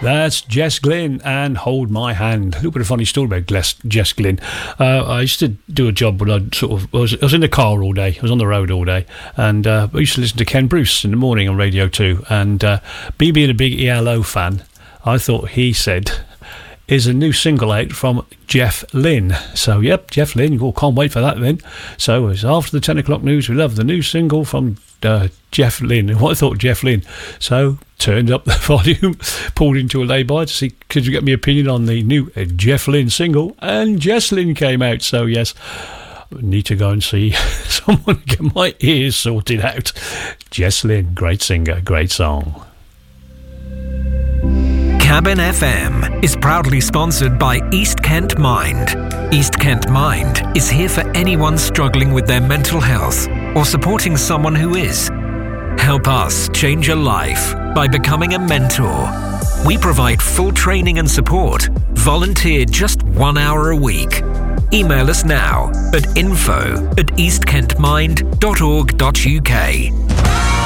That's Jess Glynn and Hold My Hand. A little bit of funny story about Jess Glynn. I used to do a job when I was in the car all day. I was on the road all day, and I used to listen to Ken Bruce in the morning on Radio 2. And me being a big ELO fan, I thought he said, is a new single out from Jeff Lynne. So, yep, Jeff Lynne. Oh, can't wait for that then. So, it's after the 10 o'clock news. We love the new single from Jeff Lynne. What I thought, Jeff Lynne. So, turned up the volume, pulled into a lay-by to see, could you get me opinion on the new Jeff Lynne single? And Jess Lynne came out. So, yes, I need to go and see someone get my ears sorted out. Jess Lynne, great singer, great song. Cabin FM is proudly sponsored by East Kent Mind. East Kent Mind is here for anyone struggling with their mental health or supporting someone who is. Help us change a life by becoming a mentor. We provide full training and support. Volunteer just 1 hour a week. Email us now at info@eastkentmind.org.uk.